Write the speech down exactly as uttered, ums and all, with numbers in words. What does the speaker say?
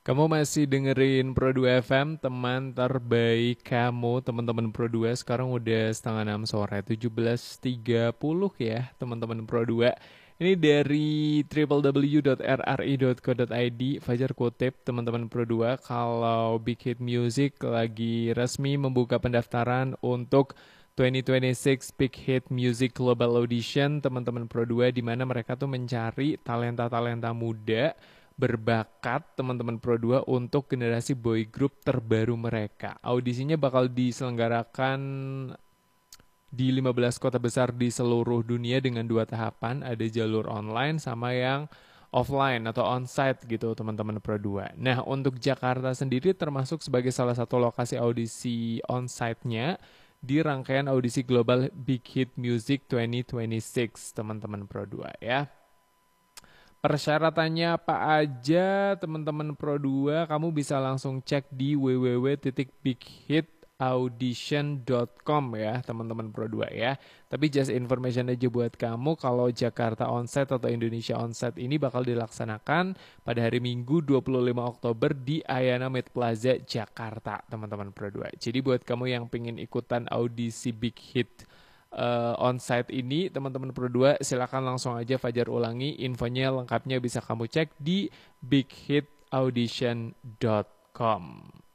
Kamu masih dengerin Pro dua F M, teman terbaik kamu, teman-teman Pro dua. Sekarang udah setengah enam sore, tujuh belas tiga puluh ya, teman-teman Pro dua. Ini dari w w w dot r r i dot co dot i d. Fajar kutip, teman-teman Pro dua, kalau Big Hit Music lagi resmi membuka pendaftaran untuk dua ribu dua puluh enam Big Hit Music Global Audition, teman-teman Pro dua, di mana mereka tuh mencari talenta-talenta muda berbakat teman-teman Pro dua untuk generasi boy group terbaru mereka. Audisinya bakal diselenggarakan di lima belas kota besar di seluruh dunia dengan dua tahapan, ada jalur online sama yang offline atau onsite gitu teman-teman Pro dua. Nah, untuk Jakarta sendiri termasuk sebagai salah satu lokasi audisi onsite-nya di rangkaian audisi global Big Hit Music dua ribu dua puluh enam teman-teman Pro dua ya. Persyaratannya apa aja teman-teman Pro dua, kamu bisa langsung cek di w w w titik big hit audition dot com ya teman-teman Pro dua ya. Tapi just information aja buat kamu, kalau Jakarta Onsite atau Indonesia Onsite ini bakal dilaksanakan pada hari Minggu dua puluh lima Oktober di Ayana Med Plaza Jakarta teman-teman Pro dua. Jadi buat kamu yang pengen ikutan audisi Big Hit uh, onsite ini, teman-teman Pro dua, silakan langsung aja Fajar ulangi, infonya lengkapnya bisa kamu cek di big hit audition dot com.